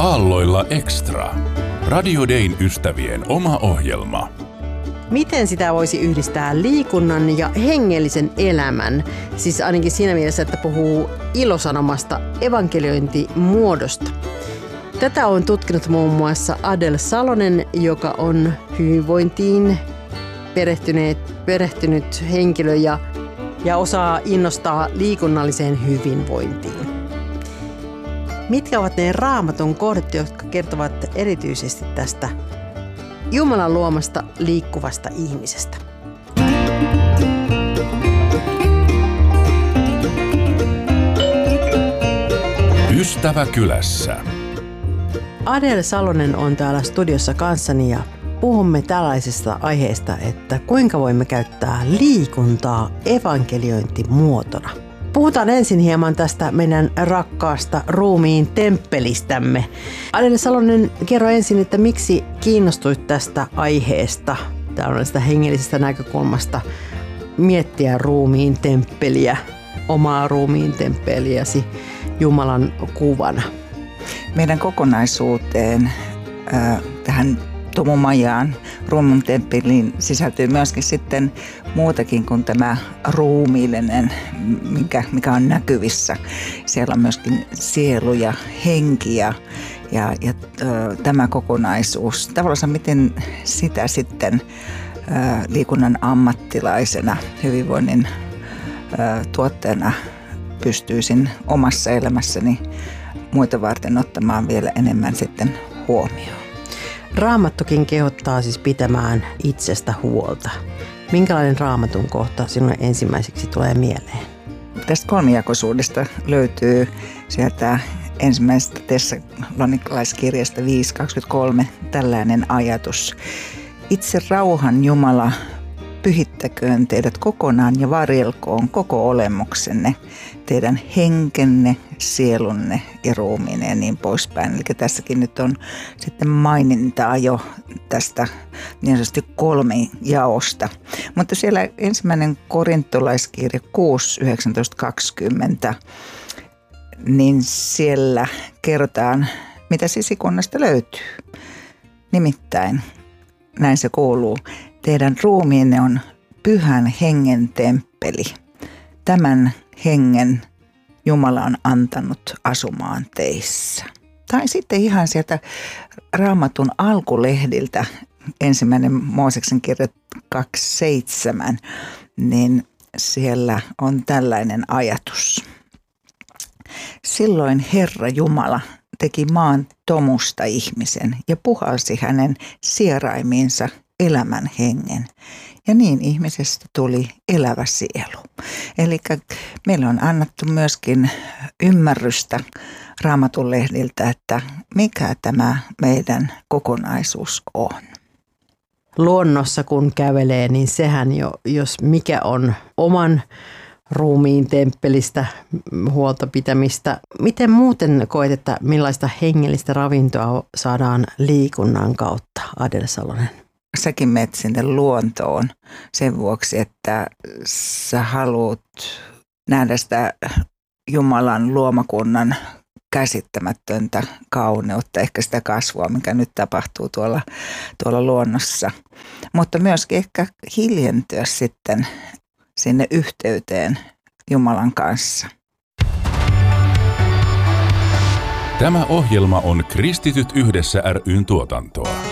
Aalloilla Extra. Radio Dayn ystävien oma ohjelma. Miten sitä voisi yhdistää liikunnan ja hengellisen elämän? Siis ainakin siinä mielessä, että puhuu ilosanomasta evankeliointimuodosta. Tätä on tutkinut muun muassa Adel Salonen, joka on hyvinvointiin perehtynyt henkilö ja osaa innostaa liikunnalliseen hyvinvointiin. Mitkä ovat ne Raamatun kohdat, jotka kertovat erityisesti tästä Jumalan luomasta liikkuvasta ihmisestä? Ystävä kylässä. Adel Salonen on täällä studiossa kanssani ja puhumme tällaisesta aiheesta, että kuinka voimme käyttää liikuntaa evankeliointimuotona. Puhutaan ensin hieman tästä meidän rakkaasta ruumiin temppelistämme. Adel Salonen, kerro ensin, että miksi kiinnostuit tästä aiheesta, tällaisesta hengellisestä näkökulmasta, miettiä ruumiin temppeliä, omaa ruumiin temppeliäsi Jumalan kuvana? Meidän kokonaisuuteen, tähän Tomumajaan, ruumiin temppeliin sisältyy myöskin sitten muutakin kuin tämä ruumiillinen, mikä on näkyvissä. Siellä on myöskin sielu ja henki ja tämä kokonaisuus. Tavallaan miten sitä sitten liikunnan ammattilaisena, hyvinvoinnin tuottajana pystyisin omassa elämässäni muita varten ottamaan vielä enemmän sitten huomioon. Raamattukin kehottaa siis pitämään itsestä huolta. Minkälainen Raamatun kohta sinulle ensimmäiseksi tulee mieleen? Tästä kolmijakoisuudesta löytyy sieltä ensimmäisestä Tessalonikalaiskirjasta 5.23 tällainen ajatus. Itse rauhan Jumala pyhittäköön teidät kokonaan ja varjelkoon koko olemuksenne, teidän henkenne, sielunne ja ruumiinne ja niin poispäin. Eli tässäkin nyt on sitten mainintaa jo tästä niin sanotusti kolmijaosta. Mutta siellä ensimmäinen korintolaiskirja 6.19.20, niin siellä kerrotaan, mitä sisikunnasta löytyy. Nimittäin, näin se kuuluu, teidän ruumiinne on pyhän hengen temppeli. Tämän hengen Jumala on antanut asumaan teissä. Tai sitten ihan sieltä Raamatun alkulehdiltä, ensimmäinen Mooseksen kirja 2.7, niin siellä on tällainen ajatus. Silloin Herra Jumala teki maan tomusta ihmisen ja puhalsi hänen sieraimiinsa elämän hengen. Ja niin ihmisestä tuli elävä sielu. Eli meillä on annettu myöskin ymmärrystä Raamatun lehdiltä, että mikä tämä meidän kokonaisuus on. Luonnossa kun kävelee, niin sehän jo, jos mikä on oman ruumiin temppelistä huolta pitämistä. Miten muuten koet, että millaista hengellistä ravintoa saadaan liikunnan kautta, Adel Salonen? Säkin menet sinne luontoon sen vuoksi, että sä haluat nähdä sitä Jumalan luomakunnan käsittämätöntä kauneutta, ehkä sitä kasvua, mikä nyt tapahtuu tuolla luonnossa. Mutta myöskin ehkä hiljentyä sitten sinne yhteyteen Jumalan kanssa. Tämä ohjelma on Kristityt yhdessä ry:n tuotantoa.